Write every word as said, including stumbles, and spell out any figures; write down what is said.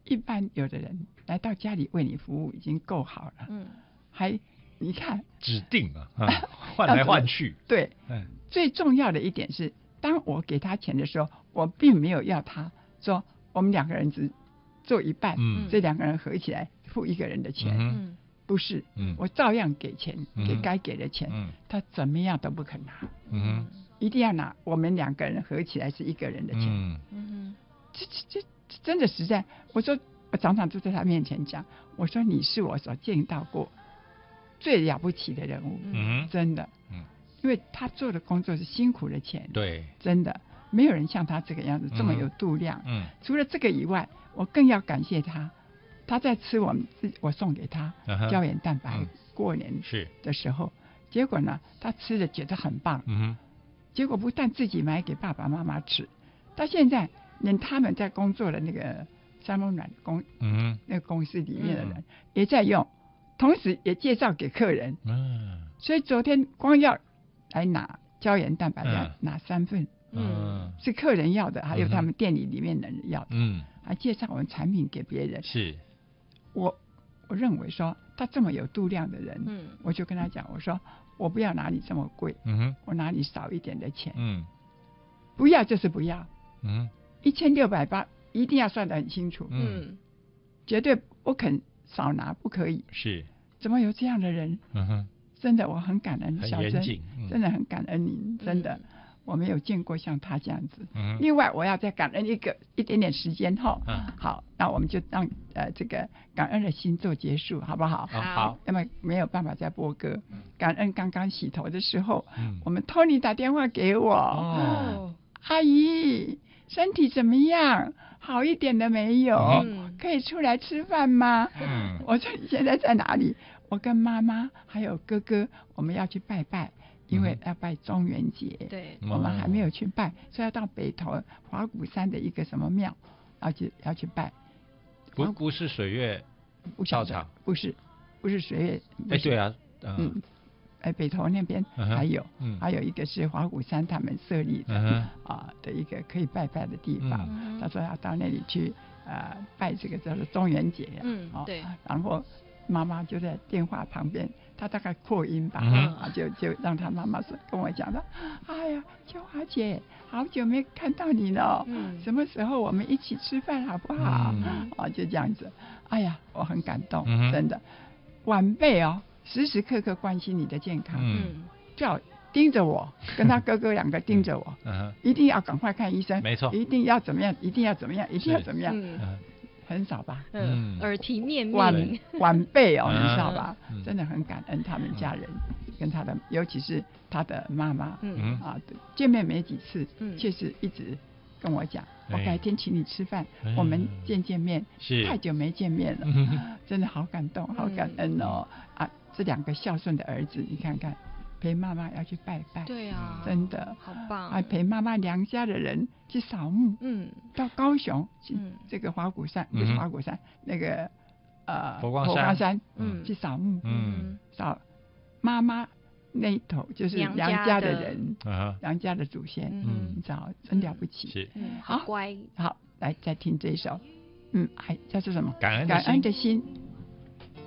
一般有的人来到家里为你服务已经够好了，嗯，还你看指定啊，啊换来换去， 对，嗯，最重要的一点是，当我给他钱的时候，我并没有要他说我们两个人只做一半，嗯，这两个人合起来付一个人的钱，嗯，不是，嗯，我照样给钱，嗯，给该给的钱，嗯，他怎么样都不肯拿，嗯，一定要拿，我们两个人合起来是一个人的钱，嗯嗯，这这这真的实在，我说我常常就在他面前讲，我说你是我所见到过最了不起的人物，嗯，真的，嗯，因为他做的工作是辛苦的钱， 对， 真的没有人像他这个样子这么有度量，嗯，除了这个以外，我更要感谢他，他在吃我们我送给他胶原蛋白，嗯，过年是的时候，结果呢，他吃的觉得很棒，嗯，结果不但自己买给爸爸妈妈吃，到现在连他们在工作的那个三温暖公，嗯，那个公司里面的人也在用，同时也介绍给客人，嗯，所以昨天光要来拿胶原蛋白要拿三份，嗯，是客人要的，还有他们店里里面的人要的，嗯，还介绍我们产品给别人， 是， 我我认为说他这么有度量的人，嗯，我就跟他讲，我说我不要拿你这么贵，嗯哼，我拿你少一点的钱，嗯，不要就是不要，嗯，一千六百八一定要算得很清楚，嗯，绝对不肯少拿，不可以， 是， 怎么有这样的人？嗯哼，真的我很感恩小珍，嗯，真的很感恩您，真的。嗯，我没有见过像他这样子。嗯，另外我要再感恩一个一点点时间后，嗯，好，那我们就让呃这个感恩的心做结束，好不好？ 好。 那么没有办法再播歌。嗯，感恩刚刚洗头的时候，嗯，我们托尼打电话给我，哦，阿姨身体怎么样？好一点了没有？嗯，可以出来吃饭吗？嗯，我说你现在在哪里？我跟妈妈还有哥哥，我们要去拜拜。因为要拜中元节，对，我们还没有去拜，所以要到北投华鼓山的一个什么庙，要去要去拜。 不不是水月道场， 不是不是水月， 哎对啊， 嗯，哎北投那边还有，嗯，还有一个是华鼓山他们设立的，嗯，啊的一个可以拜拜的地方。嗯，他说要到那里去呃拜这个叫做中元节，嗯，哦，对，然后妈妈就在电话旁边。他大概扩音吧，嗯，啊，就就让他妈妈说跟我讲的，哎呀，秋华姐，好久没看到你了，嗯，什么时候我们一起吃饭好不好？嗯，啊，就这样子，哎呀，我很感动，嗯，真的，晚辈哦，时时刻刻关心你的健康，嗯，叫盯着我，跟他哥哥两个盯着我，嗯，一定要赶快看医生， 没错， 一定要怎么样，一定要怎么样，一定要怎么样，嗯。很少吧， 嗯，耳提面命， 晚晚辈哦，你知道吧？真的很感恩他们家人跟他的，尤其是他的妈妈，嗯啊，见面没几次，确实一直跟我讲，我改天请你吃饭，我们见见面，太久没见面了，真的好感动，好感恩哦啊！这两个孝顺的儿子，你看看。陪妈妈要去拜拜， 对啊， 真的好棒！ 还陪妈妈娘家的人去扫墓，嗯，到高雄，嗯，这个花果山不是花果山，那个呃佛光山， 山，嗯，去扫墓，嗯，扫妈妈那一头就是娘家的人，娘家的祖先，嗯，你知道，真了不起， 是， 好乖， 好，来再听这一首，嗯，还叫做什么？ 感恩感恩的心。